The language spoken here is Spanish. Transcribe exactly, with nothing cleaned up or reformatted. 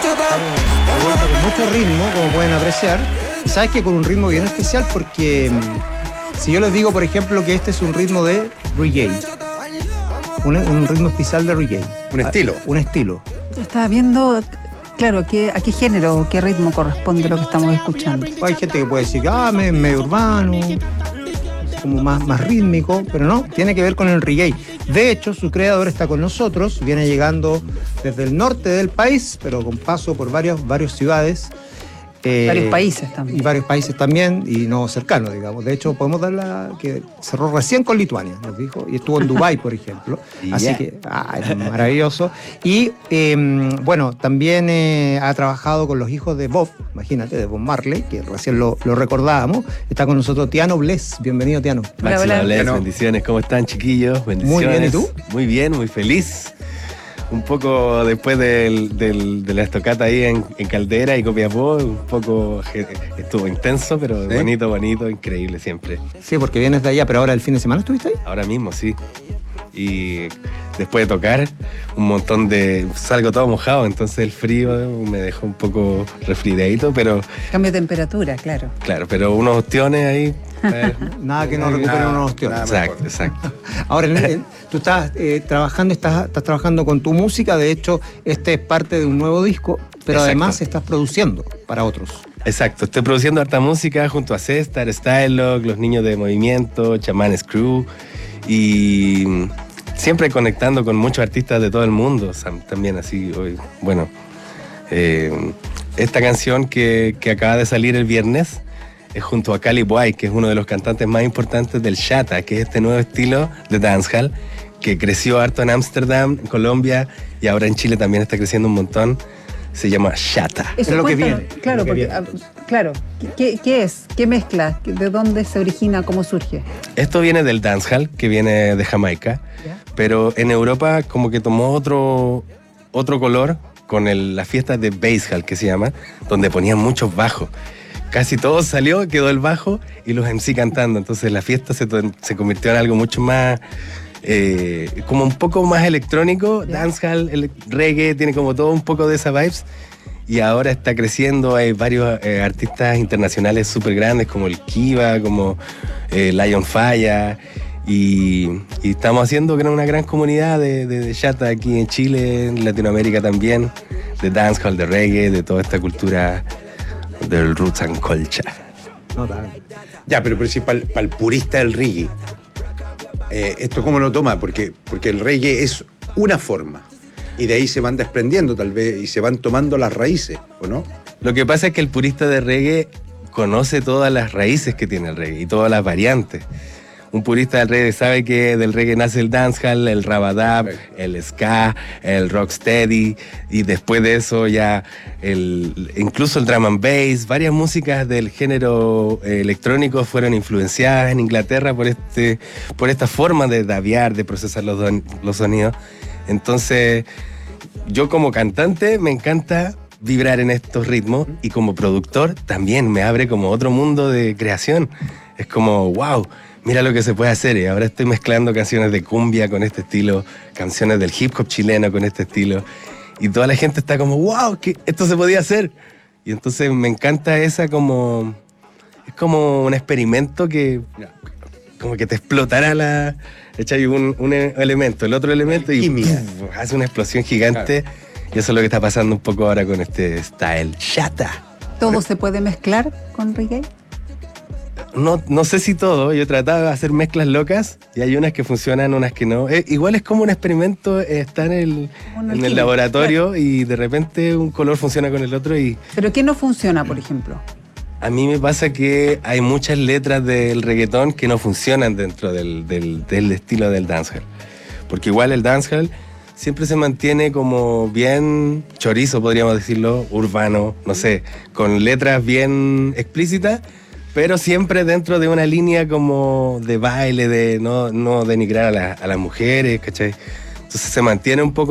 De vuelta con mucho ritmo, como pueden apreciar. Y sabes que con un ritmo bien especial porque mm, si yo les digo, por ejemplo, que este es un ritmo de reggae, un, un ritmo especial de reggae. Un estilo. Ah, un estilo. Estaba viendo, claro, qué, a qué género, qué ritmo corresponde lo que estamos escuchando. Hay gente que puede decir, ah, me- medio urbano, como más, más rítmico, pero no, tiene que ver con el reggae. De hecho, su creador está con nosotros, viene llegando desde el norte del país, pero con paso por varias, varias ciudades. eh, Varios países también. Y varios países también, y no cercanos, digamos. De hecho, podemos dar la que cerró recién con Lituania, nos dijo, y estuvo en Dubái, por ejemplo. Así Yeah. que, ah, es maravilloso. Y, eh, bueno, también eh, ha trabajado con los hijos de Bob, imagínate, de Bob Marley, que recién lo, lo recordábamos. Está con nosotros Tiano Bless. Bienvenido, Tiano. Hola, Máxima hola. Bless, Bueno. bendiciones. ¿Cómo están, chiquillos? Bendiciones. Muy bien, ¿y tú? Muy bien, muy feliz. Un poco después del, del- de la estocata ahí en, en Caldera y Copiapó, un poco je- estuvo intenso, pero ¿Sí? bonito, bonito, increíble siempre. Sí, porque vienes de allá, pero ahora el fin de semana estuviste ahí. Ahora mismo, sí. Y después de tocar, un montón de... Salgo todo mojado, entonces el frío me dejó un poco resfriadito, pero Cambio de temperatura, claro. claro, pero unos ostiones ahí... eh, Nada que no recuperen Nada, unos ostiones. nada. exacto, exacto. Ahora, en- en- tú estás eh, trabajando, estás, estás trabajando con tu música. De hecho, este es parte de un nuevo disco, pero Exacto. además estás produciendo para otros. Exacto, estoy produciendo harta música junto a Cestar, Stylock, Los Niños de Movimiento, Chamanes Crew y siempre conectando con muchos artistas de todo el mundo, Sam- también así, hoy, bueno, eh, esta canción que, que acaba de salir el viernes es junto a Cali Boy, que es uno de los cantantes más importantes del Shatta, que es este nuevo estilo de dancehall que creció harto en Ámsterdam, Colombia y ahora en Chile también está creciendo un montón. Se llama Shatta. Es lo que cuéntanos, viene, Claro, es lo que porque, viene, ah, claro. ¿Qué, ¿Qué es? ¿Qué mezcla? ¿De dónde se origina? ¿Cómo surge? Esto viene del dancehall, que viene de Jamaica, ¿Ya? pero en Europa como que tomó otro, otro color con el- las fiestas de basehall, que se llama, donde ponían muchos bajos. Casi todo salió, quedó el bajo y los M C cantando. Entonces la fiesta se, to- se convirtió en algo mucho más, eh, como un poco más electrónico, Ya. dancehall, el reggae, tiene como todo un poco de esa vibes. Y ahora está creciendo, hay varios eh, artistas internacionales súper grandes como el Kiva, como eh, Lion Falla. Y, y estamos haciendo creo, una gran comunidad de, de, de Shatta aquí en Chile, en Latinoamérica también, de dancehall, de reggae, de toda esta cultura del roots and culture. No, tal. Ya, pero, pero si para el purista del reggae, eh, ¿esto cómo lo toma? Porque, porque el reggae es una forma. Y de ahí se van desprendiendo, tal vez, y se van tomando las raíces, ¿o no? Lo que pasa es que el purista de reggae conoce todas las raíces que tiene el reggae y todas las variantes. Un purista del reggae sabe que del reggae nace el dancehall, el rabadab, el ska, el rocksteady y después de eso ya el, incluso el drum and bass. Varias músicas del género eh, electrónico fueron influenciadas en Inglaterra por, este, por esta forma de daviar, de procesar los, don- los sonidos. Entonces, yo como cantante me encanta vibrar en estos ritmos y como productor también me abre como otro mundo de creación. Es como, wow, mira lo que se puede hacer. Y ahora estoy mezclando canciones de cumbia con este estilo, canciones del hip hop chileno con este estilo. Y toda la gente está como, wow, que esto se podía hacer. Y entonces me encanta esa como, es como un experimento que como que te explotará la... Echai un, un elemento, el otro elemento y Alquimia. ¡puf! Hace una explosión gigante. Y eso es lo que está pasando un poco ahora con este style Shatta. ¿Todo se puede mezclar con reggae? No, no sé si todo, yo he tratado de hacer mezclas locas y hay unas que funcionan, unas que no. Eh, igual es como un experimento, eh, está en el, Una en el alquimia, laboratorio y de repente un color funciona con el otro y ¿Pero qué no funciona, por ejemplo? a mí me pasa que hay muchas letras del reggaetón que no funcionan dentro del, del- del estilo del dancehall. Porque igual el dancehall siempre se mantiene como bien chorizo, podríamos decirlo, urbano, no sé, con letras bien explícitas, pero siempre dentro de una línea como de baile, de no, no denigrar a, la- a las mujeres, ¿cachai? Entonces se mantiene un poco